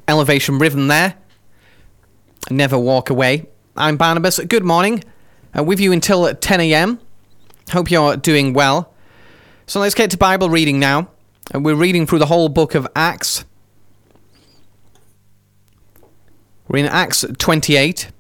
Elevation Rhythm there. Never Walk Away. I'm Barnabas. Good morning. With you until 10 a.m. Hope you're doing well. So let's get to Bible reading now. We're reading through the whole book of Acts. We're in Acts 28.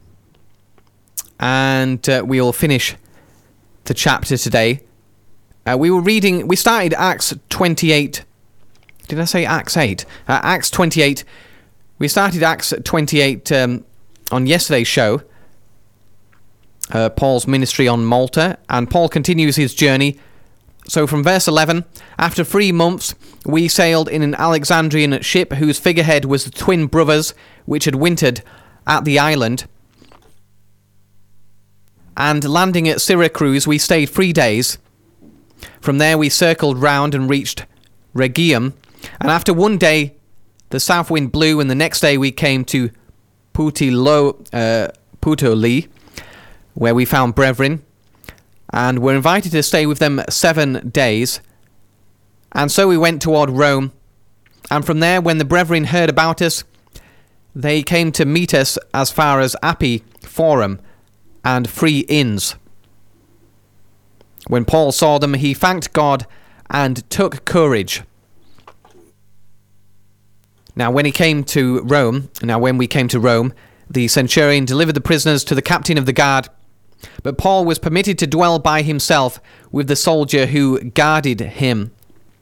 And we'll finish the chapter today. We started Acts 28. Did I say Acts 8? Acts 28. We started Acts 28 on yesterday's show. Paul's ministry on Malta. And Paul continues his journey. So from verse 11, after 3 months, we sailed in an Alexandrian ship whose figurehead was the twin brothers which had wintered at the island. And landing at Syracuse, we stayed 3 days. From there, we circled round and reached Rhegium. And after 1 day, the south wind blew, and the next day we came to Puteoli, where we found brethren, and were invited to stay with them 7 days. And so we went toward Rome. And from there, when the brethren heard about us, they came to meet us as far as Appii Forum and 3 inns. When Paul saw them, he thanked God and took courage. Now when we came to Rome, the centurion delivered the prisoners to the captain of the guard, but Paul was permitted to dwell by himself with the soldier who guarded him.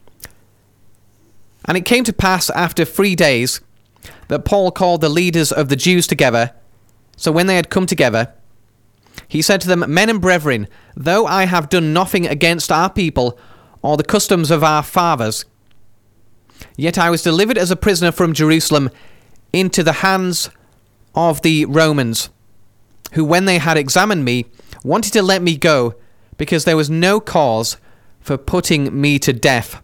And it came to pass after 3 days that Paul called the leaders of the Jews together. So when they had come together, he said to them, Men and brethren, though I have done nothing against our people or the customs of our fathers, yet I was delivered as a prisoner from Jerusalem into the hands of the Romans, who when they had examined me, wanted to let me go, because there was no cause for putting me to death.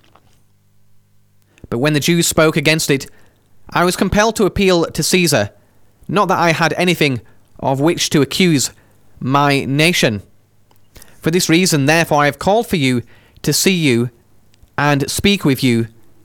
But when the Jews spoke against it, I was compelled to appeal to Caesar, not that I had anything of which to accuse my nation. For this reason, therefore, I have called for you to see you and speak with you